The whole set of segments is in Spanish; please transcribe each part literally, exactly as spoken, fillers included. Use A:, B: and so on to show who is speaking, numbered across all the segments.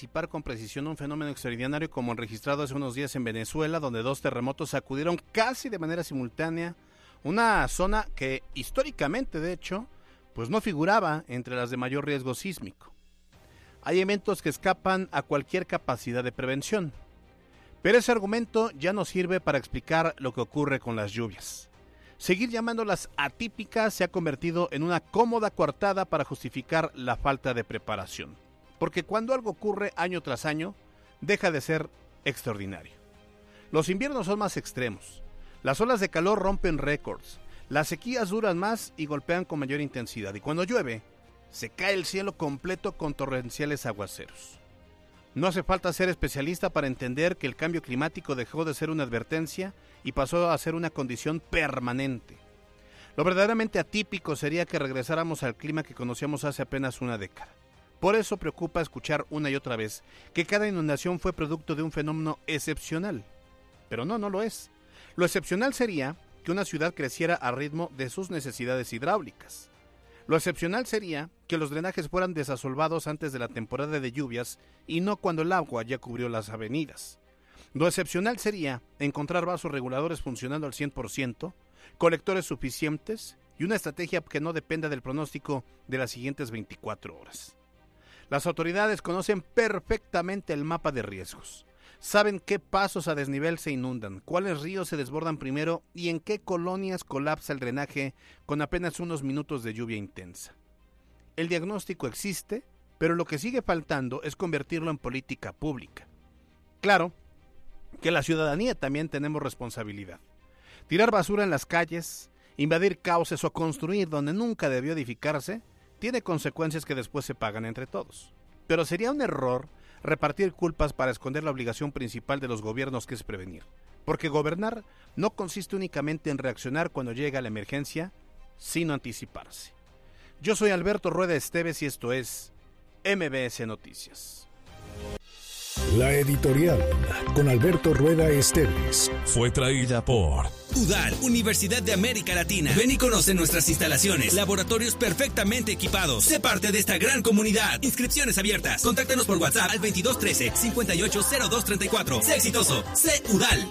A: anticipar con precisión un fenómeno extraordinario como el registrado hace unos días en Venezuela, donde dos terremotos sacudieron casi de manera simultánea una zona que históricamente, de hecho, pues no figuraba entre las de mayor riesgo sísmico. Hay eventos que escapan a cualquier capacidad de prevención, pero ese argumento ya no sirve para explicar lo que ocurre con las lluvias. Seguir llamándolas atípicas se ha convertido en una cómoda coartada para justificar la falta de preparación. Porque cuando algo ocurre año tras año, deja de ser extraordinario. Los inviernos son más extremos, las olas de calor rompen récords, las sequías duran más y golpean con mayor intensidad, y cuando llueve, se cae el cielo completo con torrenciales aguaceros. No hace falta ser especialista para entender que el cambio climático dejó de ser una advertencia y pasó a ser una condición permanente. Lo verdaderamente atípico sería que regresáramos al clima que conocíamos hace apenas una década. Por eso preocupa escuchar una y otra vez que cada inundación fue producto de un fenómeno excepcional. Pero no, no lo es. Lo excepcional sería que una ciudad creciera a ritmo de sus necesidades hidráulicas. Lo excepcional sería que los drenajes fueran desasolvados antes de la temporada de lluvias y no cuando el agua ya cubrió las avenidas. Lo excepcional sería encontrar vasos reguladores funcionando al cien por ciento, colectores suficientes y una estrategia que no dependa del pronóstico de las siguientes veinticuatro horas. Las autoridades conocen perfectamente el mapa de riesgos. Saben qué pasos a desnivel se inundan, cuáles ríos se desbordan primero y en qué colonias colapsa el drenaje con apenas unos minutos de lluvia intensa. El diagnóstico existe, pero lo que sigue faltando es convertirlo en política pública. Claro que la ciudadanía también tenemos responsabilidad. Tirar basura en las calles, invadir cauces o construir donde nunca debió edificarse, tiene consecuencias que después se pagan entre todos. Pero sería un error repartir culpas para esconder la obligación principal de los gobiernos, que es prevenir. Porque gobernar no consiste únicamente en reaccionar cuando llega la emergencia, sino anticiparse. Yo soy Alberto Rueda Esteves y esto es M B S Noticias.
B: La editorial con Alberto Rueda Esteves
C: fue traída por
D: U D A L, Universidad de América Latina. Ven y conoce nuestras instalaciones, laboratorios perfectamente equipados. Sé parte de esta gran comunidad. Inscripciones abiertas. Contáctanos por WhatsApp al veintidós trece, cincuenta y ocho cero dos treinta y cuatro. Sé exitoso. Sé U D A L.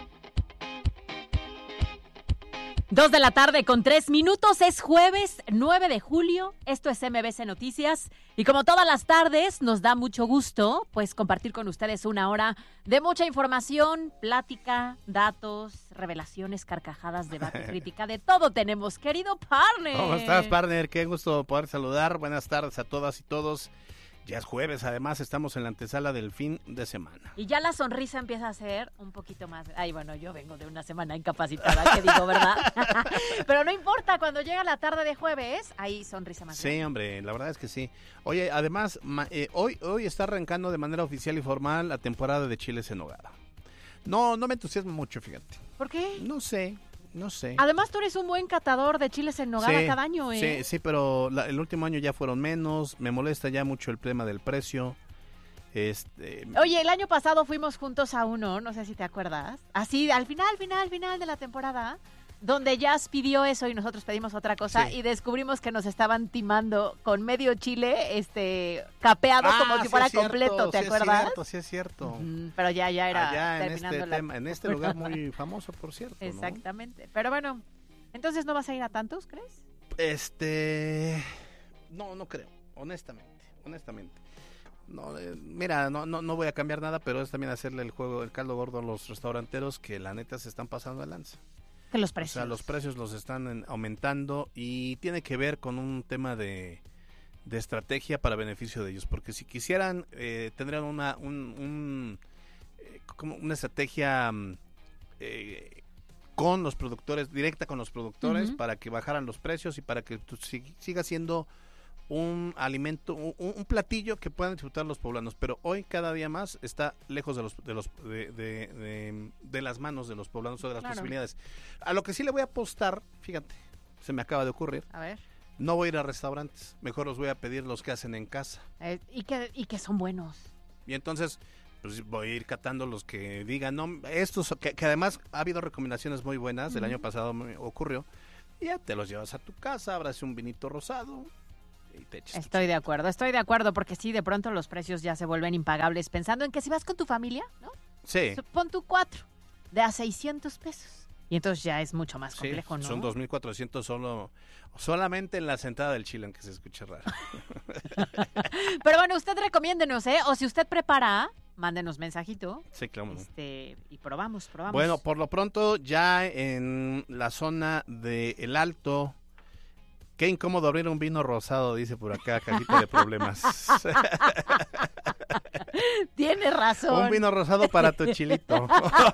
E: Dos de la tarde con tres minutos, es jueves nueve de julio, esto es M B S Noticias y como todas las tardes nos da mucho gusto pues compartir con ustedes una hora de mucha información, plática, datos, revelaciones, carcajadas, debate, crítica, de todo tenemos, querido partner.
A: ¿Cómo estás, partner? Qué gusto poder saludar, buenas tardes a todas y todos. Ya es jueves, además estamos en la antesala del fin de semana.
E: Y ya la sonrisa empieza a ser un poquito más... Ay, bueno, yo vengo de una semana incapacitada, que digo, ¿verdad? Pero no importa, cuando llega la tarde de jueves, ahí sonrisa más grande.
A: Sí, hombre, la verdad es que sí. Oye, además, ma, eh, hoy, hoy está arrancando de manera oficial y formal la temporada de chiles en nogada. No, no me entusiasma mucho, fíjate.
E: ¿Por qué?
A: No sé. No sé.
E: Además, tú eres un buen catador de chiles en nogada
A: sí,
E: cada año, ¿eh?
A: Sí, sí, pero la, el último año ya fueron menos. Me molesta ya mucho el tema del precio. Este...
E: Oye, el año pasado fuimos juntos a uno, no sé si te acuerdas. Así, al final, al final, al final de la temporada, donde Jazz pidió eso y nosotros pedimos otra cosa, sí. Y descubrimos que nos estaban timando con medio chile, este, capeado ah, como si
A: sí
E: fuera
A: cierto,
E: completo, ¿te
A: sí
E: acuerdas?
A: Es cierto, sí es cierto.
E: Uh-huh, pero ya, ya era
A: Allá
E: terminando
A: en este
E: la...
A: tema, en este lugar muy famoso, por cierto.
E: Exactamente. ¿No? Pero bueno, entonces ¿no vas a ir a tantos, crees?
A: Este, no, no creo, honestamente, honestamente. No, eh, mira, no, no, no voy a cambiar nada, pero es también hacerle el juego, el caldo gordo a los restauranteros que la neta se están pasando de lanza.
E: Que los precios.
A: O sea, los precios los están en, aumentando y tiene que ver con un tema de, de estrategia para beneficio de ellos, porque si quisieran eh, tendrían una un, un eh, como una estrategia eh, con los productores, directa con los productores, uh-huh. para que bajaran los precios y para que tu, si, siga siendo un alimento, un, un platillo que puedan disfrutar los poblanos, pero hoy cada día más está lejos de los de los de, de, de, de las manos de los poblanos o de las claro. posibilidades. A lo que sí le voy a apostar, fíjate, se me acaba de ocurrir.
E: A ver.
A: No voy a ir a restaurantes, mejor los voy a pedir los que hacen en casa.
E: Eh, y que y que son buenos.
A: Y entonces pues voy a ir catando los que digan, no, estos que, que además ha habido recomendaciones muy buenas, uh-huh. el año pasado me ocurrió. Y ya te los llevas a tu casa, abras un vinito rosado. y te eches.
E: Estoy de acuerdo, estoy de acuerdo, porque sí, de pronto los precios ya se vuelven impagables, pensando en que si vas con tu familia, ¿no?
A: Sí.
E: Pon tu cuatro, de a seiscientos pesos. Y entonces ya es mucho más complejo,
A: sí,
E: ¿no?
A: Son dos mil cuatrocientos solo, solamente en la sentada del chile, aunque se escuche raro.
E: Pero bueno, usted recomiéndenos, ¿eh? O si usted prepara, mándenos mensajito.
A: Sí, claro.
E: Este, y probamos, probamos.
A: Bueno, por lo pronto, ya en la zona de El Alto, qué incómodo abrir un vino rosado, dice por acá, cajita de problemas.
E: Tiene razón.
A: Un vino rosado para tu chilito.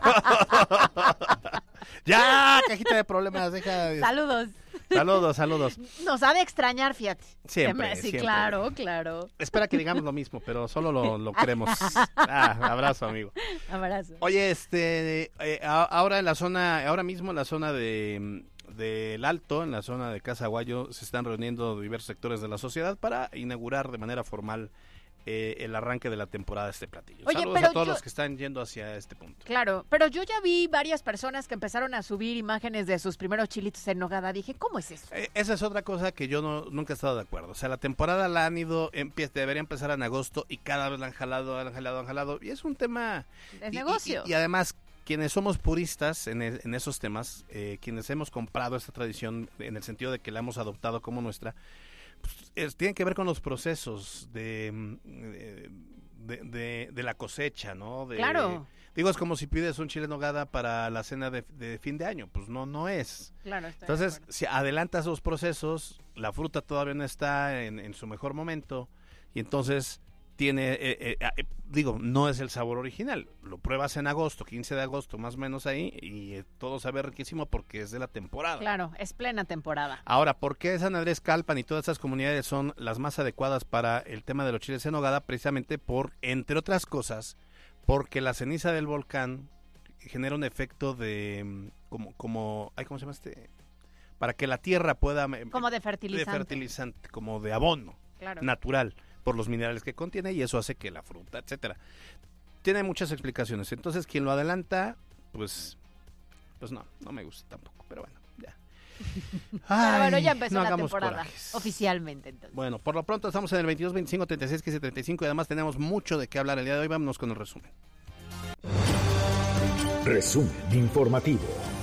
A: Ya, cajita de problemas, deja.
E: Saludos.
A: Saludos, saludos.
E: Nos ha de extrañar, fíjate.
A: Siempre,
E: Sí,
A: siempre.
E: claro, claro.
A: Espera que digamos lo mismo, pero solo lo, lo queremos. Ah, abrazo, amigo.
E: Abrazo.
A: Oye, este, eh, a- ahora en la zona, ahora mismo en la zona de del Alto, en la zona de Casa Aguayo, se están reuniendo diversos sectores de la sociedad para inaugurar de manera formal eh, el arranque de la temporada de este platillo.
E: Oye,
A: Saludos
E: pero
A: a todos
E: yo-
A: los que están yendo hacia este punto.
E: Claro, pero yo ya vi varias personas que empezaron a subir imágenes de sus primeros chilitos en nogada. Dije, ¿cómo es eso?
A: Eh, esa es otra cosa que yo no, nunca he estado de acuerdo. O sea, la temporada la han ido, empie- debería empezar en agosto y cada vez la han jalado, han jalado, han jalado. Y es un tema...
E: Es
A: y-
E: negocio.
A: Y, y además, quienes somos puristas en, e- en esos temas, eh, quienes hemos comprado esta tradición en el sentido de que la hemos adoptado como nuestra, pues, es- tienen que ver con los procesos de, mm, eh, de, de- de la cosecha, ¿no? De,
E: Claro.
A: Digo, es como si pides un chile en nogada para la cena de, de fin de año. Pues no, no es.
E: Claro, estoy de
A: Entonces,
E: acuerdo.
A: si adelantas los procesos, la fruta todavía no está en, en su mejor momento y entonces tiene, eh, eh, eh, digo, no es el sabor original. Lo pruebas en agosto, quince de agosto, más o menos ahí, y eh, todo sabe riquísimo porque es de la temporada.
E: Claro, es plena temporada.
A: Ahora, ¿por qué San Andrés Calpan y todas esas comunidades son las más adecuadas para el tema de los chiles en nogada? Precisamente por, entre otras cosas, porque la ceniza del volcán genera un efecto de, mm, como, como, ay, ¿cómo se llama este? Para que la tierra pueda... eh,
E: Como de fertilizante.
A: De fertilizante, como de abono
E: Claro.
A: natural, por los minerales que contiene, y eso hace que la fruta, etcétera. Tiene muchas explicaciones. Entonces, quien lo adelanta, pues, pues no, no me gusta tampoco, pero bueno, ya.
E: Pero bueno,
A: Ay,
E: ya empezó
A: no
E: la
A: hagamos
E: temporada,
A: corajes.
E: oficialmente entonces.
A: Bueno, por lo pronto estamos en el veintidós, veinticinco, treinta y seis, quince, treinta y cinco y además tenemos mucho de qué hablar el día de hoy. Vámonos con el resumen.
B: Resumen informativo.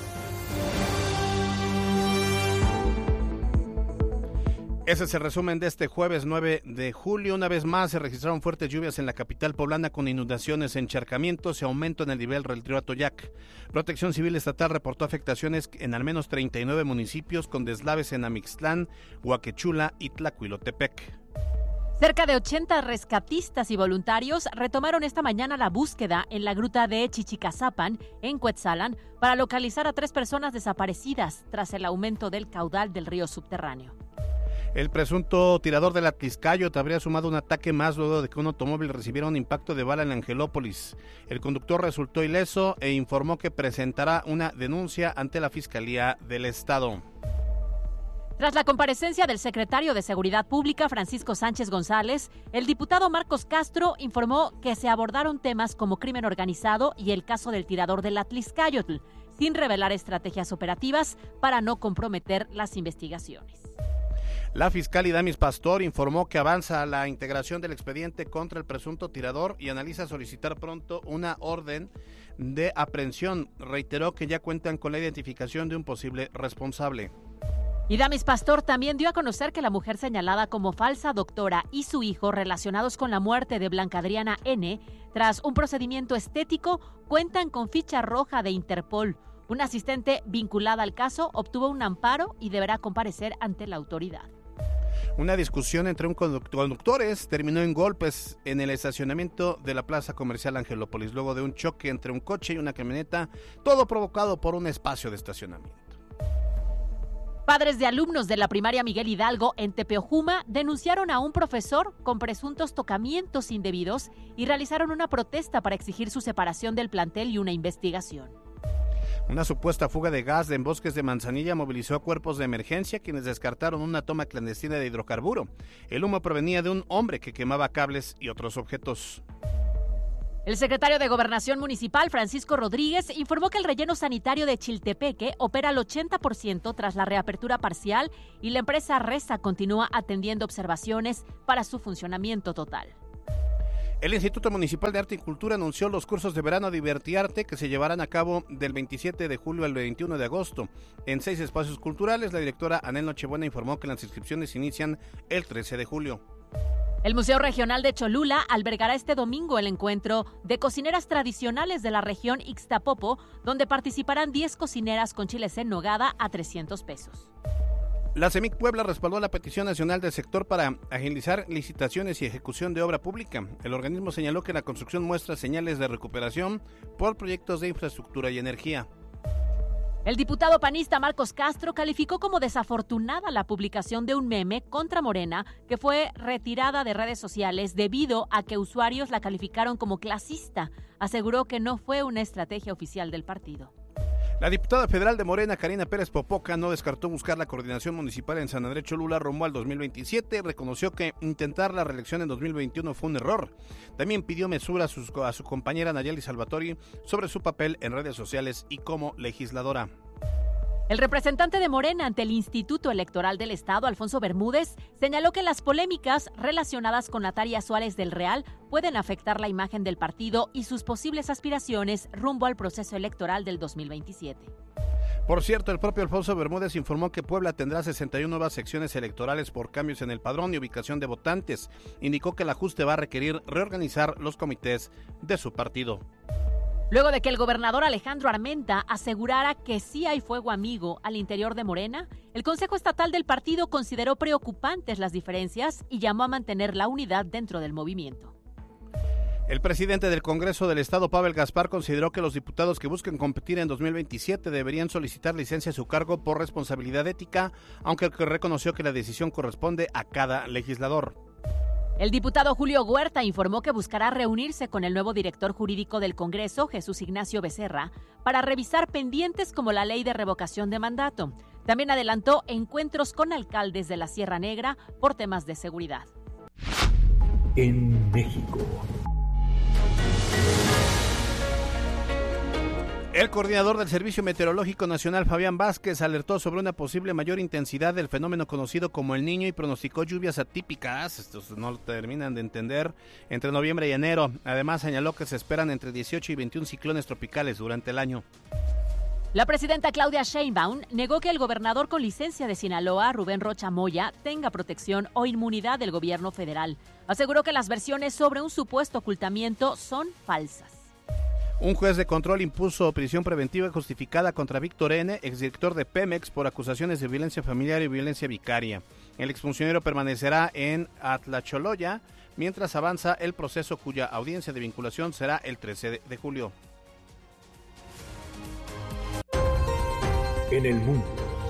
A: Ese es el resumen de este jueves nueve de julio. Una vez más se registraron fuertes lluvias en la capital poblana con inundaciones, encharcamientos y aumento en el nivel del río Atoyac. Protección Civil Estatal reportó afectaciones en al menos treinta y nueve municipios con deslaves en Amixtlán, Huaquechula y Tlacuilotepec.
E: Cerca de ochenta rescatistas y voluntarios retomaron esta mañana la búsqueda en la gruta de Chichicazapan, en Cuetzalan, para localizar a tres personas desaparecidas tras el aumento del caudal del río subterráneo.
A: El presunto tirador del Atliscayot habría sumado un ataque más luego de que un automóvil recibiera un impacto de bala en Angelópolis. El conductor resultó ileso e informó que presentará una denuncia ante la Fiscalía del Estado.
E: Tras la comparecencia del secretario de Seguridad Pública, Francisco Sánchez González, el diputado Marcos Castro informó que se abordaron temas como crimen organizado y el caso del tirador del Atliscayotl, sin revelar estrategias operativas para no comprometer las investigaciones.
A: La fiscal Idamis Pastor informó que avanza la integración del expediente contra el presunto tirador y analiza solicitar pronto una orden de aprehensión. Reiteró que ya cuentan con la identificación de un posible responsable.
E: Idamis Pastor también dio a conocer que la mujer señalada como falsa doctora y su hijo relacionados con la muerte de Blanca Adriana N., tras un procedimiento estético, cuentan con ficha roja de Interpol. Una asistente vinculada al caso obtuvo un amparo y deberá comparecer ante la autoridad.
A: Una discusión entre un conduct- conductores terminó en golpes en el estacionamiento de la plaza comercial Angelópolis, luego de un choque entre un coche y una camioneta, todo provocado por un espacio de estacionamiento.
E: Padres de alumnos de la primaria Miguel Hidalgo en Tepeojuma denunciaron a un profesor con presuntos tocamientos indebidos y realizaron una protesta para exigir su separación del plantel y una investigación.
A: Una supuesta fuga de gas en bosques de Manzanilla movilizó a cuerpos de emergencia quienes descartaron una toma clandestina de hidrocarburo. El humo provenía de un hombre que quemaba cables y otros objetos.
E: El secretario de Gobernación Municipal, Francisco Rodríguez, informó que el relleno sanitario de Chiltepeque opera al ochenta por ciento tras la reapertura parcial y la empresa Resa continúa atendiendo observaciones para su funcionamiento total.
A: El Instituto Municipal de Arte y Cultura anunció los cursos de verano Divertiarte que se llevarán a cabo del veintisiete de julio al veintiuno de agosto en seis espacios culturales. La directora Anel Nochebuena informó que las inscripciones inician el trece de julio.
E: El Museo Regional de Cholula albergará este domingo el encuentro de cocineras tradicionales de la región Ixtapopo, donde participarán diez cocineras con chiles en nogada a trescientos pesos.
A: La CEMIC Puebla respaldó la petición nacional del sector para agilizar licitaciones y ejecución de obra pública. El organismo señaló que la construcción muestra señales de recuperación por proyectos de infraestructura y energía.
E: El diputado panista Marcos Castro calificó como desafortunada la publicación de un meme contra Morena que fue retirada de redes sociales debido a que usuarios la calificaron como clasista. Aseguró que no fue una estrategia oficial del partido.
A: La diputada federal de Morena, Karina Pérez Popoca, no descartó buscar la coordinación municipal en San Andrés Cholula rumbo al dos mil veintisiete. Reconoció que intentar la reelección en dos mil veintiuno fue un error. También pidió mesura a, sus, a su compañera Nayeli Salvatori sobre su papel en redes sociales y como legisladora.
E: El representante de Morena ante el Instituto Electoral del Estado, Alfonso Bermúdez, señaló que las polémicas relacionadas con Natalia Suárez del Real pueden afectar la imagen del partido y sus posibles aspiraciones rumbo al proceso electoral del dos mil veintisiete.
A: Por cierto, el propio Alfonso Bermúdez informó que Puebla tendrá sesenta y una nuevas secciones electorales por cambios en el padrón y ubicación de votantes. Indicó que el ajuste va a requerir reorganizar los comités de su partido.
E: Luego de que el gobernador Alejandro Armenta asegurara que sí hay fuego amigo al interior de Morena, el Consejo Estatal del partido consideró preocupantes las diferencias y llamó a mantener la unidad dentro del movimiento.
A: El presidente del Congreso del Estado, Pavel Gaspar, consideró que los diputados que busquen competir en dos mil veintisiete deberían solicitar licencia a su cargo por responsabilidad ética, aunque reconoció que la decisión corresponde a cada legislador.
E: El diputado Julio Huerta informó que buscará reunirse con el nuevo director jurídico del Congreso, Jesús Ignacio Becerra, para revisar pendientes como la ley de revocación de mandato. También adelantó encuentros con alcaldes de la Sierra Negra por temas de seguridad.
B: En México.
A: El coordinador del Servicio Meteorológico Nacional, Fabián Vázquez, alertó sobre una posible mayor intensidad del fenómeno conocido como El Niño y pronosticó lluvias atípicas, estos no lo terminan de entender, entre noviembre y enero. Además, señaló que se esperan entre dieciocho y veintiún ciclones tropicales durante el año.
E: La presidenta Claudia Sheinbaum negó que el gobernador con licencia de Sinaloa, Rubén Rocha Moya, tenga protección o inmunidad del gobierno federal. Aseguró que las versiones sobre un supuesto ocultamiento son falsas.
A: Un juez de control impuso prisión preventiva justificada contra Víctor N., exdirector de Pemex, por acusaciones de violencia familiar y violencia vicaria. El exfuncionario permanecerá en Atlacholoya mientras avanza el proceso, cuya audiencia de vinculación será el trece de julio.
B: En el mundo.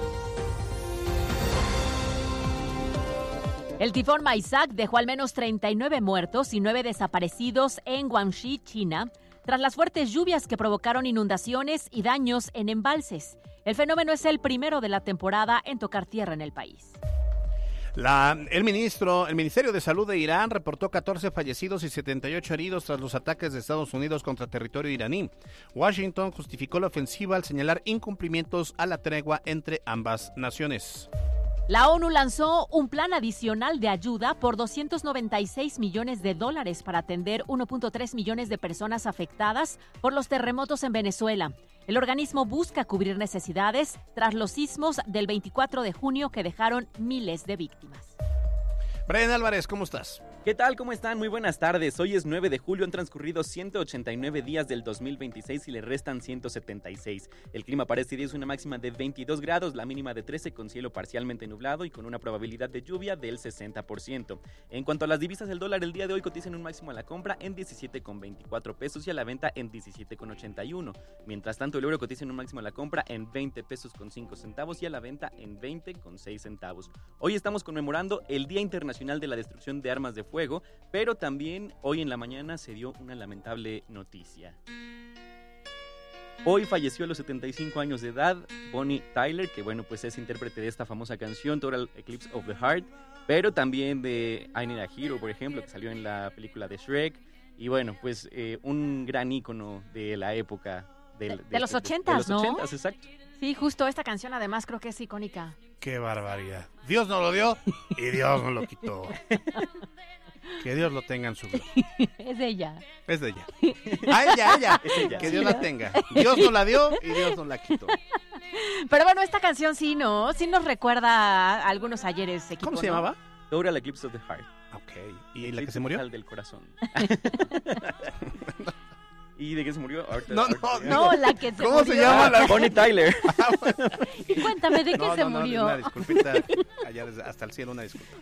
E: El tifón Maisak dejó al menos treinta y nueve muertos y nueve desaparecidos en Guangxi, China, tras las fuertes lluvias que provocaron inundaciones y daños en embalses. El fenómeno es el primero de la temporada en tocar tierra en el país.
A: La, el, ministro, el Ministerio de Salud de Irán reportó catorce fallecidos y setenta y ocho heridos tras los ataques de Estados Unidos contra territorio iraní. Washington justificó la ofensiva al señalar incumplimientos a la tregua entre ambas naciones.
E: La ONU lanzó un plan adicional de ayuda por doscientos noventa y seis millones de dólares para atender uno punto tres millones de personas afectadas por los terremotos en Venezuela. El organismo busca cubrir necesidades tras los sismos del veinticuatro de junio que dejaron miles de víctimas.
A: Brian Álvarez, ¿cómo estás?
C: ¿Qué tal? ¿Cómo están? Muy buenas tardes. Hoy es nueve de julio, han transcurrido ciento ochenta y nueve días del dos mil veintiséis y le restan ciento setenta y seis. El clima para este día es una máxima de veintidós grados, la mínima de trece con cielo parcialmente nublado y con una probabilidad de lluvia del sesenta por ciento. En cuanto a las divisas, el dólar el día de hoy cotiza en un máximo a la compra en diecisiete con veinticuatro pesos y a la venta en diecisiete con ochenta y uno. Mientras tanto, el euro cotiza en un máximo a la compra en veinte pesos con cinco centavos y a la venta en veinte con seis centavos. Hoy estamos conmemorando el Día Internacional de la Destrucción de Armas de Fuego, pero también hoy en la mañana se dio una lamentable noticia. Hoy falleció a los setenta y cinco años de edad Bonnie Tyler, que bueno, pues es intérprete de esta famosa canción Total Eclipse of the Heart, pero también de I Need a Hero, por ejemplo, que salió en la película de Shrek, Y bueno, pues eh, un gran ícono de la época. Del,
E: De, de
C: de-
E: los
C: de-
E: ochentas,
C: de los
E: ¿no?
C: ochentas, exacto.
E: Sí, justo esta canción además creo que es icónica.
A: Qué barbaridad. Dios nos lo dio y Dios nos lo quitó. Que Dios lo tenga en su gloria.
E: Es de ella.
A: Es de ella. Ah, ella, ella.
C: Es ella.
A: Que Dios la tenga. Dios nos la dio y Dios nos la quitó.
E: Pero bueno, esta canción sí, ¿no? Sí nos recuerda a algunos ayeres. Equipo,
A: ¿Cómo se
E: ¿no?
A: llamaba?
C: Total Eclipse of the Heart.
A: Ok. ¿Y la que
C: Eclipse
A: se murió?
C: total del corazón. ¿Y de qué se murió? Ahorita-
A: No,
C: ahorita-
A: no,
E: No, la que se
A: ¿Cómo se
E: murió.
A: llama la-
C: Bonnie Tyler.
E: Y cuéntame de qué
A: No,
E: se
A: no, no,
E: murió.
A: una disculpita. Allá desde- hasta el cielo, una disculpa.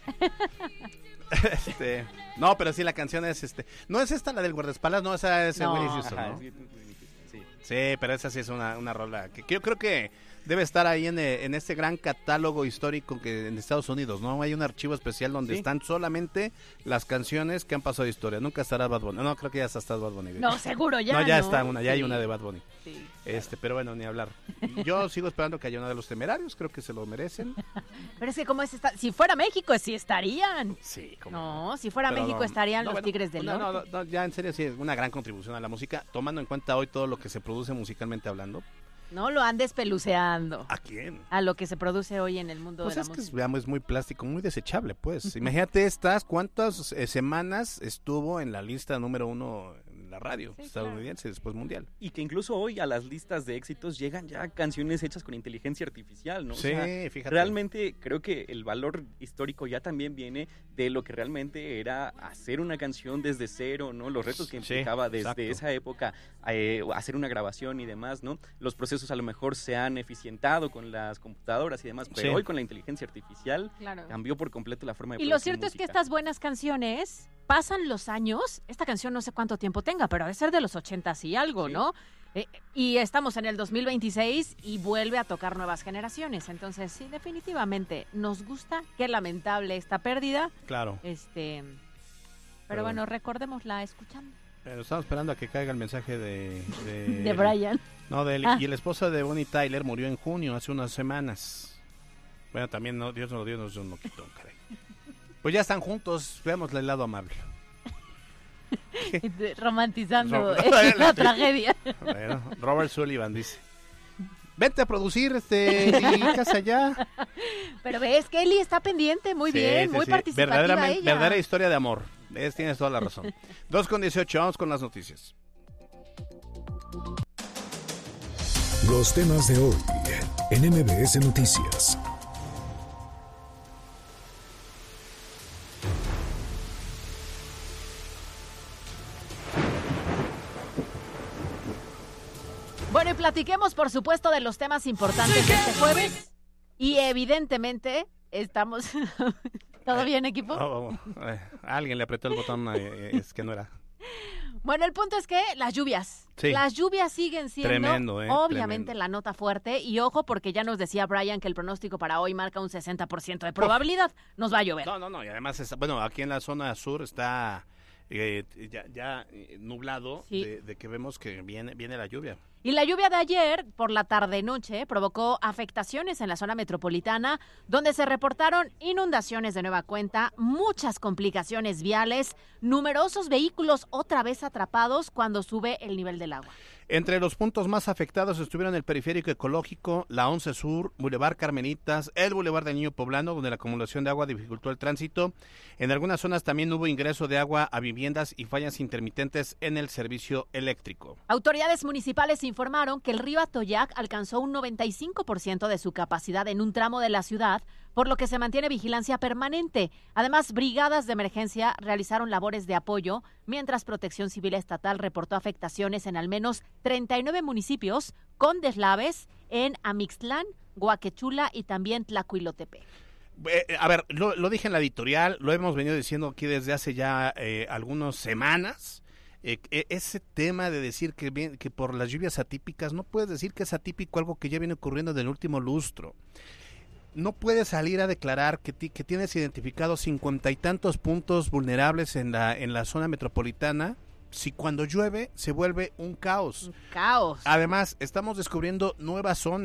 A: Este, no, pero sí, la canción es este. No es esta la del guardaespaldas, no, esa es
E: No.
A: Willie Houston,
C: Ajá,
A: ¿no?
C: sí, sí.
A: Sí, pero esa sí es una, una rola que, que yo creo que debe estar ahí en, eh, en este gran catálogo histórico que en Estados Unidos, ¿no? Hay un archivo especial donde
C: Sí.
A: están solamente las canciones que han pasado de historia. Nunca estará Bad Bunny. No, creo que ya está, está Bad Bunny.
E: No, seguro ya.
A: no, ya
E: ¿no?
A: está una, ya hay
E: Sí,
A: una de Bad Bunny.
E: sí.
A: Este, pero bueno, ni hablar. Yo sigo esperando que haya una de los Temerarios, creo que se lo merecen.
E: Pero es que como es esta... Si fuera México, sí estarían.
A: Sí, como
E: No, si fuera
A: Pero
E: México
A: no,
E: estarían
A: no,
E: los
A: bueno,
E: Tigres del
A: no, no,
E: Norte.
A: no, no, ya en serio sí es una gran contribución a la música, tomando en cuenta hoy todo lo que se produce musicalmente hablando.
E: No lo andes peluceando
A: ¿A quién?
E: a lo que se produce hoy en el mundo
A: Pues
E: de la
A: es que es,
E: música.
A: veamos, es muy plástico, muy desechable, pues. Imagínate estas, cuántas eh, semanas estuvo en la lista número uno en la radio
E: Sí,
A: estadounidense, después mundial.
C: Y que incluso hoy a las listas de éxitos llegan ya canciones hechas con inteligencia artificial, ¿no? O
A: Sí,
C: sea,
A: fíjate.
C: realmente creo que el valor histórico ya también viene de lo que realmente era hacer una canción desde cero, ¿no? Los retos que
A: Sí,
C: implicaba desde
A: exacto.
C: esa época eh, hacer una grabación y demás, ¿no? Los procesos a lo mejor se han eficientado con las computadoras y demás, pero
A: Sí.
C: hoy con la inteligencia artificial
E: Claro.
C: cambió por completo la forma de
E: Y lo
C: producir
E: cierto es que
C: música.
E: estas buenas canciones pasan los años. Esta canción no sé cuánto tiempo tenga, pero debe ser de los ochentas y algo,
C: Sí.
E: ¿no? Eh, y estamos en el dos mil veintiséis y vuelve a tocar nuevas generaciones. Entonces, sí, definitivamente nos gusta. Qué lamentable esta pérdida.
A: Claro.
E: Este, pero,
A: Pero
E: bueno,
A: bueno.
E: recordémosla escuchando.
A: Pero estamos esperando a que caiga el mensaje de... De,
E: De Brian.
A: No, de él.
E: Ah.
A: Y el esposo de Bonnie Tyler murió en junio, hace unas semanas. Bueno, también no, Dios no lo dio, Dios no lo quitó, caray. Pues ya están juntos, veámosle el lado amable.
E: Romantizando
A: Ro-
E: eh, la tragedia.
A: Bueno, Robert Sullivan dice: vente a producir, este, y casa ya.
E: Pero ves que Eli está pendiente, muy
A: Sí,
E: bien,
A: sí,
E: muy
A: sí.
E: participativa
A: Verdaderamente-
E: ella.
A: Verdadera historia de amor. Es, tienes toda la razón. dos con dieciocho, vamos con las noticias.
B: Los temas de hoy en M B S Noticias.
E: Bueno, y platiquemos, por supuesto, de los temas importantes de este jueves. Y evidentemente, estamos... ¿Todo bien, equipo?
A: Oh, oh, eh, alguien le apretó el botón, eh, es que no era.
E: Bueno, el punto es que las lluvias.
A: Sí.
E: Las lluvias siguen siendo
A: Tremendo, ¿eh?
E: obviamente
A: Tremendo.
E: la nota fuerte. Y ojo, porque ya nos decía Brian que el pronóstico para hoy marca un sesenta por ciento de probabilidad. Nos va a llover.
A: No, no, no, y además, está- bueno, aquí en la zona sur está eh, ya, ya, eh, nublado
E: Sí.
A: de, de que vemos que viene, viene la lluvia.
E: Y la lluvia de ayer, por la tarde-noche, provocó afectaciones en la zona metropolitana, donde se reportaron inundaciones de nueva cuenta, muchas complicaciones viales, numerosos vehículos otra vez atrapados cuando sube el nivel del agua.
A: Entre los puntos más afectados estuvieron el Periférico Ecológico, la once Sur, Boulevard Carmenitas, el Boulevard del Niño Poblano, donde la acumulación de agua dificultó el tránsito. En algunas zonas también hubo ingreso de agua a viviendas y fallas intermitentes en el servicio eléctrico.
E: Autoridades municipales informaron que el río Atoyac alcanzó un noventa y cinco por ciento de su capacidad en un tramo de la ciudad, por lo que se mantiene vigilancia permanente. Además, brigadas de emergencia realizaron labores de apoyo, mientras Protección Civil Estatal reportó afectaciones en al menos treinta y nueve municipios, con deslaves en Amixtlán, Guaquechula y también Tlacuilotepec.
A: Eh, a ver, lo, lo dije en la editorial, lo hemos venido diciendo aquí desde hace ya eh, algunas semanas. Eh, eh, ese tema de decir que, bien, que por las lluvias atípicas, no puedes decir que es atípico algo que ya viene ocurriendo del último lustro. No puedes salir a declarar que, ti, que tienes identificados cincuenta y tantos puntos vulnerables en la, en la zona metropolitana, si cuando llueve se vuelve un caos.
E: Un caos.
A: Además, estamos descubriendo nuevas zonas.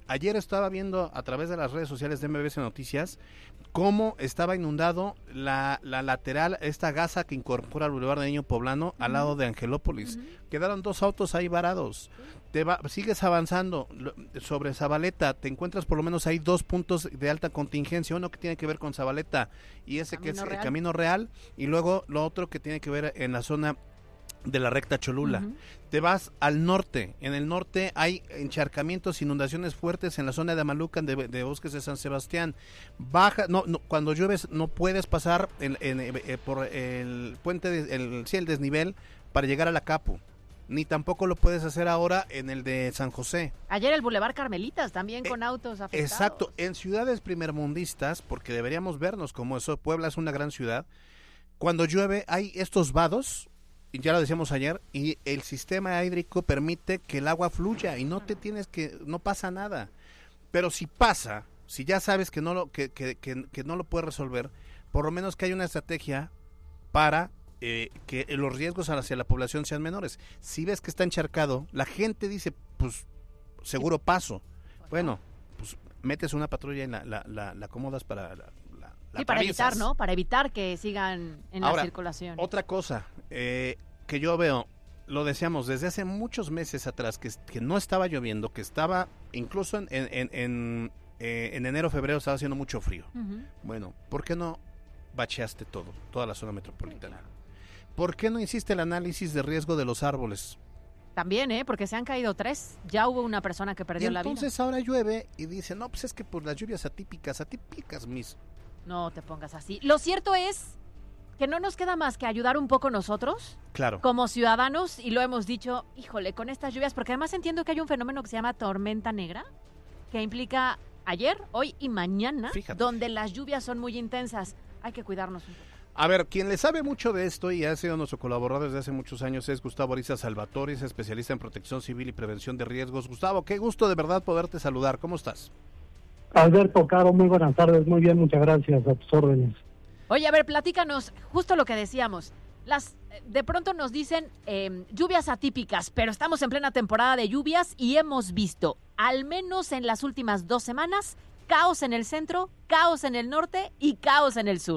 A: Ayer estaba viendo a través de las redes sociales de M B S Noticias cómo estaba inundado la, la lateral, esta gasa que incorpora el Boulevard de Niño Poblano uh-huh. al lado de Angelópolis. Uh-huh. Quedaron dos autos ahí varados. Te va, sigues avanzando sobre Zabaleta, te encuentras por lo menos ahí dos puntos de alta contingencia, uno que tiene que ver con Zabaleta y ese camino que es real. El Camino Real, y luego lo otro que tiene que ver en la zona de la recta Cholula. Uh-huh. Te vas al norte, en el norte hay encharcamientos, inundaciones fuertes en la zona de Amalucan, de, de Bosques de San Sebastián. Baja, no, no cuando llueves no puedes pasar en, en, eh, por el puente, de, el, sí, el desnivel para llegar a la Capu. Ni tampoco lo puedes hacer ahora en el de San José.
E: Ayer el Boulevard Carmelitas también eh, con autos afectados.
A: Exacto, en ciudades primermundistas, porque deberíamos vernos como eso, Puebla es una gran ciudad, cuando llueve hay estos vados, ya lo decíamos ayer, y el sistema hídrico permite que el agua fluya y no te tienes que, no pasa nada. Pero si pasa, si ya sabes que no lo, que, que, que, que no lo puedes resolver, por lo menos que hay una estrategia para eh, que los riesgos hacia la población sean menores. Si ves que está encharcado, la gente dice, pues seguro paso. Bueno, pues metes una patrulla y la, la, la, la acomodas para... La, La
E: sí, para evitar, ¿no? Para evitar que sigan en
A: Ahora,
E: la circulación.
A: Otra cosa eh, que yo veo, lo decíamos desde hace muchos meses atrás, que, que no estaba lloviendo, que estaba, incluso en, en, en, en, eh, en enero, febrero estaba haciendo mucho frío. Uh-huh. Bueno, ¿por qué no bacheaste todo, toda la zona metropolitana? ¿Por qué no hiciste el análisis de riesgo de los árboles?
E: También, ¿eh? Porque se han caído tres. Ya hubo una persona que perdió la vida.
A: Entonces ahora llueve y dice, no, pues es que por las lluvias atípicas, atípicas mis...
E: No te pongas así. Lo cierto es que no nos queda más que ayudar un poco nosotros,
A: claro,
E: como ciudadanos, y lo hemos dicho, híjole, con estas lluvias, porque además entiendo que hay un fenómeno que se llama tormenta negra, que implica ayer, hoy y mañana, Fíjate. donde las lluvias son muy intensas. Hay que cuidarnos un poco.
A: A ver, quien le sabe mucho de esto y ha sido nuestro colaborador desde hace muchos años es Gustavo Ariza Salvatore, especialista en protección civil y prevención de riesgos. Gustavo, qué gusto de verdad poderte saludar. ¿Cómo estás?
F: Alberto, Caro, muy buenas tardes, muy bien, muchas gracias, a tus órdenes.
E: Oye, a ver, platícanos, justo lo que decíamos, las de pronto nos dicen eh, lluvias atípicas, pero estamos en plena temporada de lluvias y hemos visto, al menos en las últimas dos semanas, caos en el centro, caos en el norte y caos en el sur.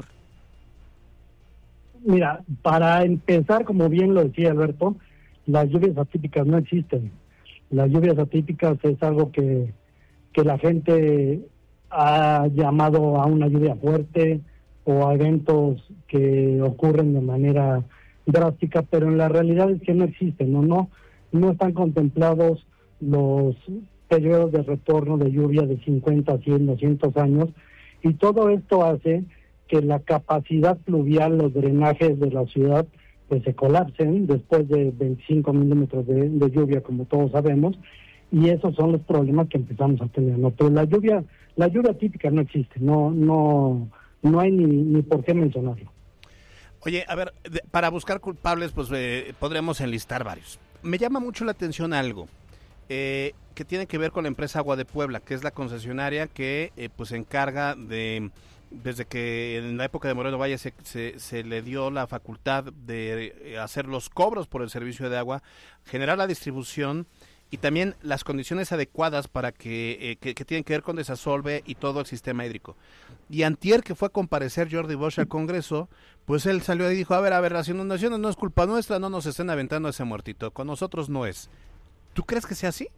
F: Mira, para empezar, como bien lo decía Alberto, las lluvias atípicas no existen. Las lluvias atípicas es algo que... que la gente ha llamado a una lluvia fuerte o a eventos que ocurren de manera drástica, pero en la realidad es que no existen, no, no, no están contemplados los periodos de retorno de lluvia de cincuenta, cien, doscientos años, y todo esto hace que la capacidad pluvial, los drenajes de la ciudad, pues se colapsen después de veinticinco milímetros de, de lluvia, como todos sabemos. Y esos son los problemas que empezamos a tener, ¿no? Pero la lluvia, la lluvia típica no existe, no, no, no hay ni, ni por qué mencionarlo.
A: Oye, a ver, de, para buscar culpables, pues eh, podremos enlistar varios. Me llama mucho la atención algo eh, que tiene que ver con la empresa Agua de Puebla, que es la concesionaria que eh, pues se encarga de, desde que en la época de Moreno Valle se, se, se le dio la facultad de hacer los cobros por el servicio de agua, generar la distribución y también las condiciones adecuadas para que, eh, que, que tienen que ver con desasolve y todo el sistema hídrico. Y antier que fue a comparecer Jordi Bosch al Congreso, pues él salió y dijo, a ver, a ver, las inundaciones no es culpa nuestra, no nos estén aventando ese muertito, con nosotros no es. ¿Tú crees que sea así?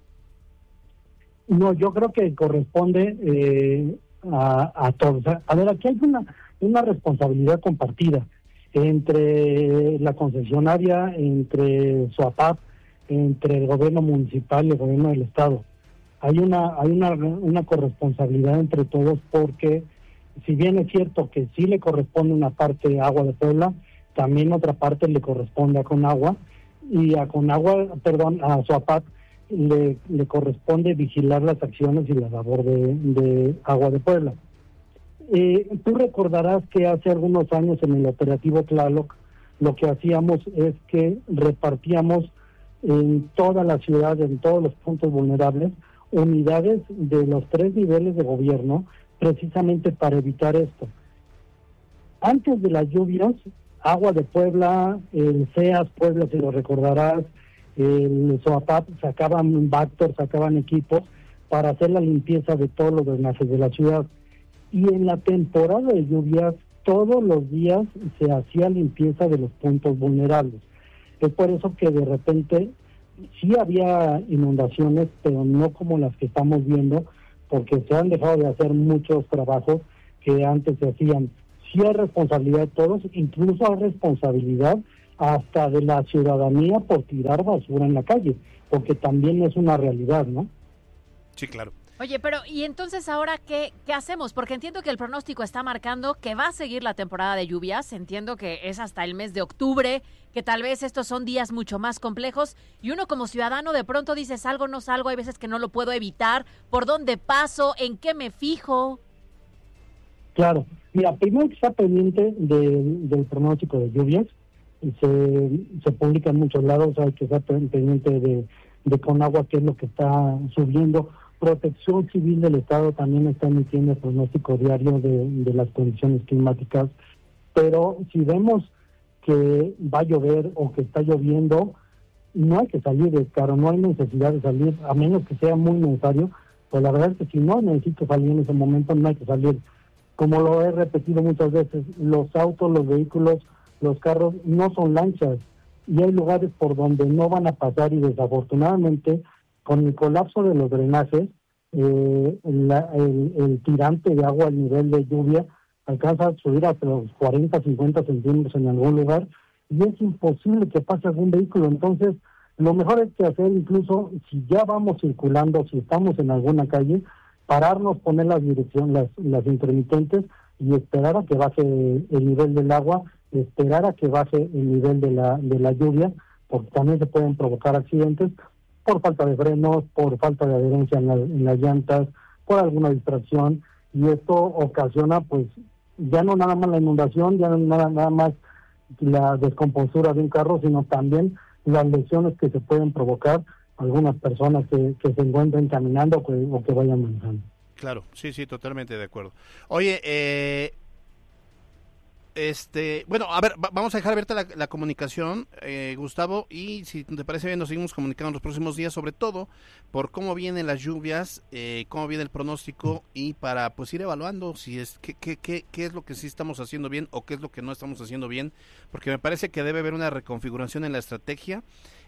F: No, yo creo que corresponde eh, a, a todos. A ver, aquí hay una, una responsabilidad compartida entre la concesionaria, entre SOAPAP, entre el gobierno municipal y el gobierno del estado. Hay una hay una, una corresponsabilidad entre todos, porque si bien es cierto que sí le corresponde una parte a Agua de Puebla, también otra parte le corresponde a Conagua, y a Conagua, perdón, a SOAPAP le, le corresponde vigilar las acciones y la labor de, de Agua de Puebla. Eh, tú recordarás que hace algunos años en el operativo Tlaloc lo que hacíamos es que repartíamos en toda la ciudad, en todos los puntos vulnerables, unidades de los tres niveles de gobierno, precisamente para evitar esto. Antes de las lluvias, Agua de Puebla, el C E A S Puebla, si lo recordarás, el SOAPAP sacaban Bactor, sacaban equipos para hacer la limpieza de todos los drenajes de la ciudad. Y en la temporada de lluvias, todos los días se hacía limpieza de los puntos vulnerables. Es por eso que de repente sí había inundaciones, pero no como las que estamos viendo, porque se han dejado de hacer muchos trabajos que antes se hacían. Sí hay responsabilidad de todos, incluso hay responsabilidad hasta de la ciudadanía por tirar basura en la calle, porque también es una realidad, ¿no?
A: Sí, claro.
E: Oye, pero ¿y entonces ahora qué, qué hacemos? Porque entiendo que el pronóstico está marcando que va a seguir la temporada de lluvias, entiendo que es hasta el mes de octubre, que tal vez estos son días mucho más complejos, y uno como ciudadano de pronto dice, salgo, no salgo, hay veces que no lo puedo evitar, ¿por dónde paso? ¿En qué me fijo?
F: Claro, mira, primero que está pendiente de, del pronóstico de lluvias, se, se publica en muchos lados, hay que estar pendiente de, de Conagua, qué es lo que está subiendo. Protección Civil del Estado también está emitiendo el pronóstico diario de, de las condiciones climáticas, pero si vemos que va a llover o que está lloviendo, no hay que salir de caro, no hay necesidad de salir, a menos que sea muy necesario, pues la verdad es que si no necesito salir en ese momento, no hay que salir. Como lo he repetido muchas veces, los autos, los vehículos, los carros no son lanchas, y hay lugares por donde no van a pasar, y desafortunadamente con el colapso de los drenajes, eh, la, el, el tirante de agua al nivel de lluvia alcanza a subir hasta los cuarenta, cincuenta centímetros en algún lugar, y es imposible que pase algún vehículo. Entonces, lo mejor es que hacer, incluso si ya vamos circulando, si estamos en alguna calle, pararnos, poner las direcciones, las, las intermitentes, y esperar a que baje el nivel del agua, esperar a que baje el nivel de la, de la lluvia, porque también se pueden provocar accidentes, por falta de frenos, por falta de adherencia en, la, en las llantas, por alguna distracción, y esto ocasiona pues ya no nada más la inundación, ya no nada, nada más la descompostura de un carro, sino también las lesiones que se pueden provocar a algunas personas que, que se encuentren caminando o que, o que vayan manejando.
A: Claro, sí, sí, totalmente de acuerdo. Oye, eh... Este, bueno, a ver, va, vamos a dejar abierta la, la comunicación, eh, Gustavo, y si te parece bien nos seguimos comunicando en los próximos días, sobre todo por cómo vienen las lluvias, eh, cómo viene el pronóstico, y para pues ir evaluando si es qué, qué, qué, qué es lo que sí estamos haciendo bien o qué es lo que no estamos haciendo bien, porque me parece que debe haber una reconfiguración en la estrategia.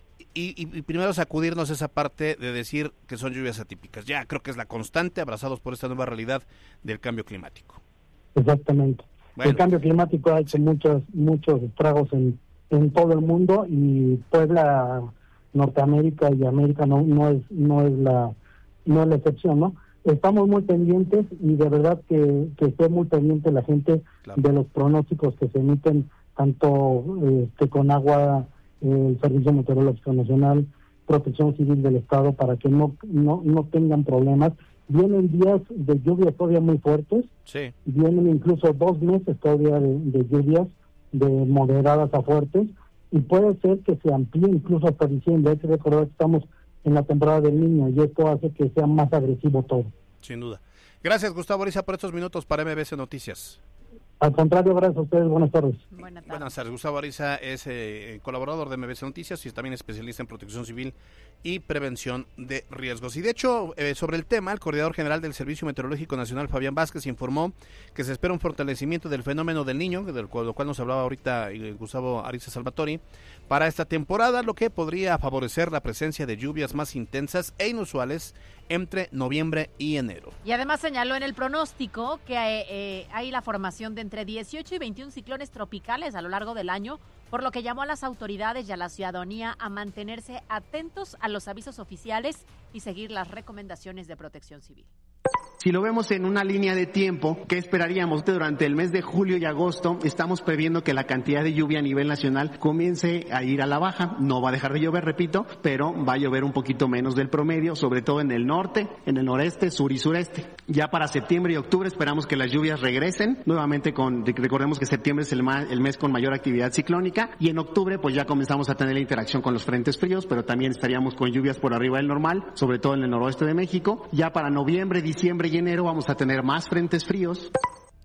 A: Y, y, y primero sacudirnos esa parte de decir que son lluvias atípicas. Ya creo que es la constante, abrazados por esta nueva realidad del cambio climático.
F: Exactamente. Bueno. El cambio climático ha hecho muchos muchos estragos en, en todo el mundo, y Puebla, Norteamérica y América no no es no es la no es la excepción, ¿no? Estamos muy pendientes, y de verdad que, que esté muy pendiente la gente, claro, de los pronósticos que se emiten tanto este, Conagua, el Servicio Meteorológico Nacional, Protección Civil del Estado, para que no no no tengan problemas. Vienen días de lluvias todavía muy fuertes,
A: sí.
F: Vienen incluso dos meses todavía de, de lluvias de moderadas a fuertes, y puede ser que se amplíe incluso hasta diciembre. Hay que recordar que estamos en la temporada del Niño, y esto hace que sea más agresivo todo.
A: Sin duda. Gracias, Gustavo Ariza, por estos minutos para M B S Noticias.
F: Al contrario, gracias a ustedes. Buenas tardes.
E: Buenas tardes.
A: Buenas tardes. Gustavo Ariza es eh, colaborador de M B S Noticias y también especialista en protección civil y prevención de riesgos. Y de hecho, eh, sobre el tema, el coordinador general del Servicio Meteorológico Nacional, Fabián Vázquez, informó que se espera un fortalecimiento del fenómeno del Niño, de lo cual nos hablaba ahorita eh, Gustavo Ariza Salvatori, para esta temporada, lo que podría favorecer la presencia de lluvias más intensas e inusuales entre noviembre y enero.
E: Y además señaló en el pronóstico que eh, eh, hay la formación de entre dieciocho y veintiún ciclones tropicales a lo largo del año, por lo que llamó a las autoridades y a la ciudadanía a mantenerse atentos a los avisos oficiales y seguir las recomendaciones de Protección Civil.
G: Si lo vemos en una línea de tiempo, ¿qué esperaríamos? Durante el mes de julio y agosto estamos previendo que la cantidad de lluvia a nivel nacional comience a ir a la baja. No va a dejar de llover, repito, pero va a llover un poquito menos del promedio, sobre todo en el norte, en el noreste, sur y sureste. Ya para septiembre y octubre esperamos que las lluvias regresen, nuevamente con, recordemos que septiembre es el, ma, el mes con mayor actividad ciclónica, y en octubre pues ya comenzamos a tener la interacción con los frentes fríos, pero también estaríamos con lluvias por arriba del normal, sobre todo en el noroeste de México. Ya para noviembre, diciembre y enero vamos a tener más frentes fríos.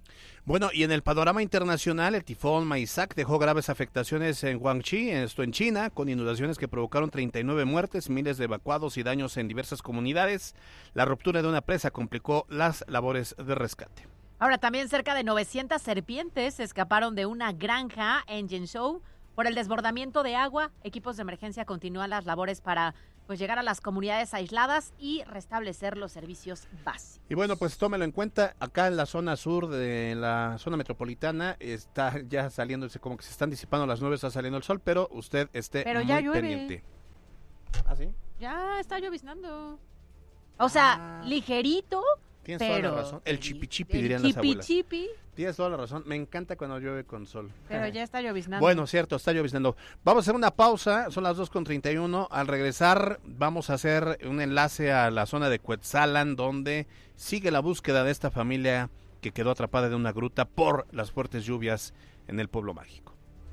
A: Bueno, y en el panorama internacional, el tifón Maisak dejó graves afectaciones en Guangxi, esto en China, con inundaciones que provocaron treinta y nueve muertes, miles de evacuados y daños en diversas comunidades. La ruptura de una presa complicó las labores de rescate.
E: Ahora, también cerca de novecientas serpientes escaparon de una granja en Zhengzhou por el desbordamiento de agua. Equipos de emergencia continúan las labores para pues llegar a las comunidades aisladas y restablecer los servicios básicos.
A: Y bueno, pues tómelo en cuenta, acá en la zona sur de la zona metropolitana está ya saliendo, como que se están disipando las nubes, está saliendo el sol, pero usted esté
E: pero
A: muy
E: ya llueve.
A: pendiente. ¿Ah, sí?
E: Ya está lloviznando. O sea, ah, ligerito,
A: tienes
E: pero...
A: toda la razón. El chipi chipi, dirían las abuelas.
E: Chipi chipi.
A: Tienes toda la razón. Me encanta cuando llueve con sol.
E: Pero ya está lloviznando.
A: Bueno, cierto, está lloviznando. Vamos a hacer una pausa. Son las dos con treinta y uno. Al regresar, vamos a hacer un enlace a la zona de Cuetzalan, donde sigue la búsqueda de esta familia que quedó atrapada en una gruta por las fuertes lluvias en el pueblo mágico.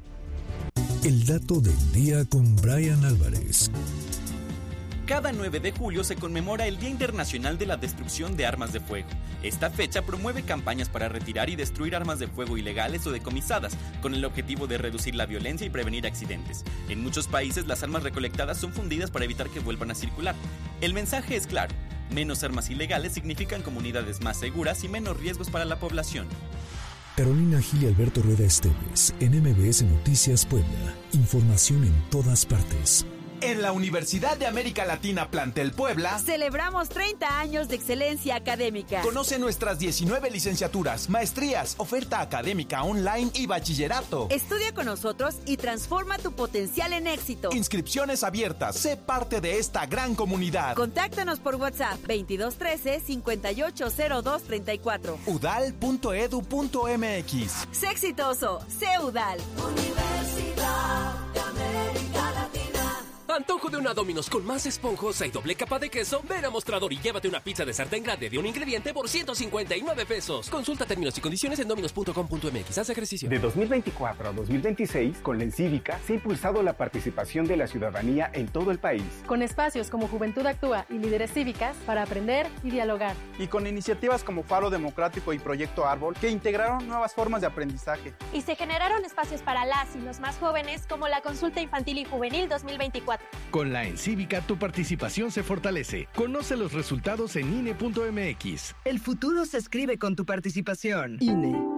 B: El dato del día con Brian Álvarez.
C: Cada nueve de julio se conmemora el Día Internacional de la Destrucción de Armas de Fuego. Esta fecha promueve campañas para retirar y destruir armas de fuego ilegales o decomisadas, con el objetivo de reducir la violencia y prevenir accidentes. En muchos países, las armas recolectadas son fundidas para evitar que vuelvan a circular. El mensaje es claro: menos armas ilegales significan comunidades más seguras y menos riesgos para la población.
B: Carolina Gil y Alberto Rueda Esteves, en M B S Noticias Puebla. Información en todas partes.
H: En la Universidad de América Latina Plantel Puebla
I: celebramos treinta años de excelencia académica.
H: Conoce nuestras diecinueve licenciaturas, maestrías, oferta académica online y bachillerato.
I: Estudia con nosotros y transforma tu potencial en éxito.
H: Inscripciones abiertas. Sé parte de esta gran comunidad.
I: Contáctanos por WhatsApp veintidós trece cincuenta y ocho cero dos treinta y cuatro.
H: udal punto edu punto mx.
I: Sé exitoso. Sé UDAL.
J: Universidad de América Latina. Antojo de una Domino's con más esponjosa y doble capa de queso. Ven a Mostrador y llévate una pizza de sartén grande de un ingrediente por ciento cincuenta y nueve pesos. Consulta términos y condiciones en dominos punto com punto mx. Haz ejercicio.
K: De dos mil veinticuatro a dos mil veintiséis, con la Encívica se ha impulsado la participación de la ciudadanía en todo el país.
L: Con espacios como Juventud Actúa y Líderes Cívicas para aprender y dialogar.
M: Y con iniciativas como Faro Democrático y Proyecto Árbol que integraron nuevas formas de aprendizaje.
N: Y se generaron espacios para las y los más jóvenes como la Consulta Infantil y Juvenil dos mil veinticuatro.
O: Con la Encívica tu participación se fortalece. Conoce los resultados en I N E punto m x.
P: El futuro se escribe con tu participación. I N E.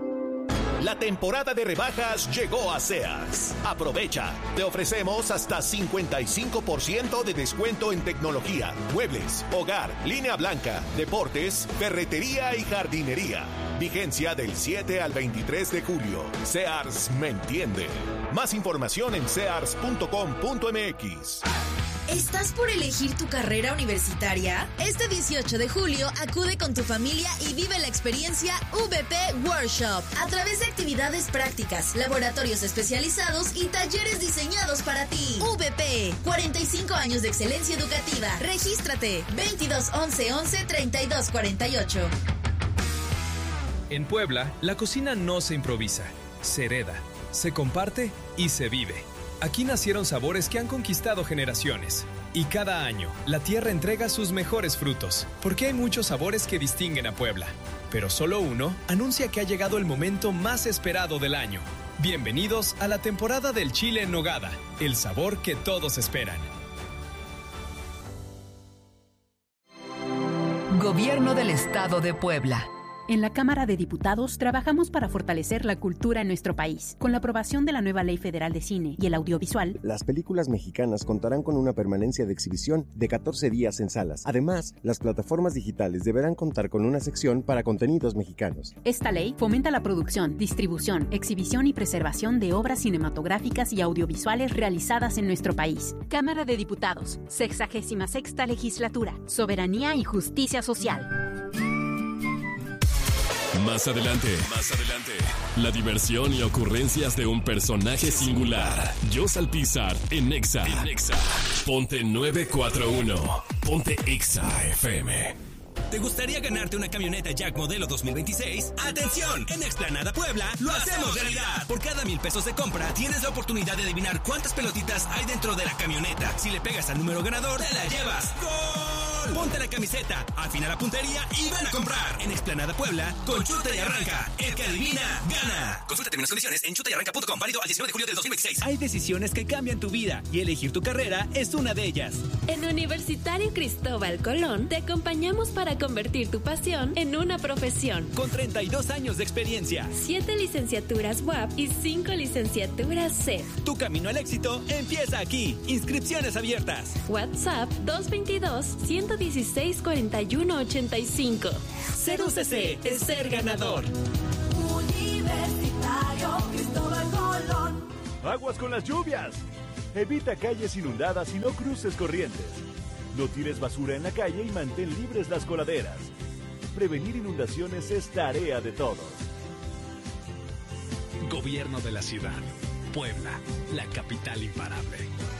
Q: La temporada de rebajas llegó a Sears. Aprovecha. Te ofrecemos hasta cincuenta y cinco por ciento de descuento en tecnología, muebles, hogar, línea blanca, deportes, ferretería y jardinería. Vigencia del siete al veintitrés de julio. Sears me entiende. Más información en sears punto com punto mx.
R: ¿Estás por elegir tu carrera universitaria? Este dieciocho de julio acude con tu familia y vive la experiencia V P Workshop a través de actividades prácticas, laboratorios especializados y talleres diseñados para ti. V P, cuarenta y cinco años de excelencia educativa. Regístrate veintidós once once treinta y dos cuarenta y ocho.
S: En Puebla, la cocina no se improvisa, se hereda, se comparte y se vive. Aquí nacieron sabores que han conquistado generaciones. Y cada año, la tierra entrega sus mejores frutos, porque hay muchos sabores que distinguen a Puebla. Pero solo uno anuncia que ha llegado el momento más esperado del año. Bienvenidos a la temporada del chile en nogada, el sabor que todos esperan.
T: Gobierno del Estado de Puebla.
U: En la Cámara de Diputados trabajamos para fortalecer la cultura en nuestro país. Con la aprobación de la nueva Ley Federal de Cine y el Audiovisual,
V: las películas mexicanas contarán con una permanencia de exhibición de catorce días en salas. Además, las plataformas digitales deberán contar con una sección para contenidos mexicanos.
U: Esta ley fomenta la producción, distribución, exhibición y preservación de obras cinematográficas y audiovisuales realizadas en nuestro país. Cámara de Diputados, sexagésima sexta Legislatura, Soberanía y Justicia Social.
W: Más adelante, más adelante, la diversión y ocurrencias de un personaje singular. Jos Alpizar en Exa. En Exa. Ponte nueve cuatro uno. Ponte Exa F M.
D: ¿Te gustaría ganarte una camioneta Jack modelo dos mil veintiséis? ¡Atención! En Explanada Puebla lo hacemos realidad. Por cada mil pesos de compra tienes la oportunidad de adivinar cuántas pelotitas hay dentro de la camioneta. Si le pegas al número ganador, te la llevas. ¡Gol! gol. Ponte la camiseta, afina la puntería y ven a comprar. En Explanada Puebla, con Chuta y Arranca. El que adivina, gana. Consulta términos y condiciones en chuta y arranca punto com. Válido al diecinueve de julio del dos mil veintiséis.
E: Hay decisiones que cambian tu vida y elegir tu carrera es una de ellas.
F: En Universitario Cristóbal Colón te acompañamos para convertir tu pasión en una profesión.
E: Con treinta y dos años de experiencia.
F: siete licenciaturas U A P y cinco licenciaturas C E F.
E: Tu camino al éxito empieza aquí. Inscripciones abiertas.
F: WhatsApp dos veintidós, ciento dieciséis, cuarenta y uno, ochenta y cinco.
E: Ser U C C es ser ganador.
G: Universitario Cristóbal Colón.
X: Aguas con las lluvias. Evita calles inundadas y no cruces corrientes. No tires basura en la calle y mantén libres las coladeras. Prevenir inundaciones es tarea de todos.
O: Gobierno de la ciudad. Puebla, la capital imparable.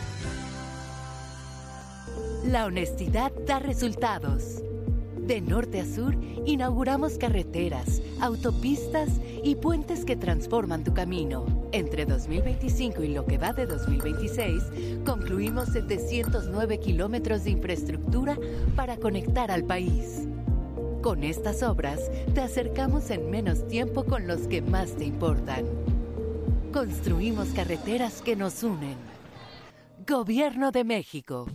Y: La honestidad da resultados. De norte a sur, inauguramos carreteras, autopistas y puentes que transforman tu camino. Entre dos mil veinticinco y lo que va de dos mil veintiséis, concluimos setecientos nueve kilómetros de infraestructura para conectar al país. Con estas obras, te acercamos en menos tiempo con los que más te importan. Construimos carreteras que nos unen. Gobierno de México.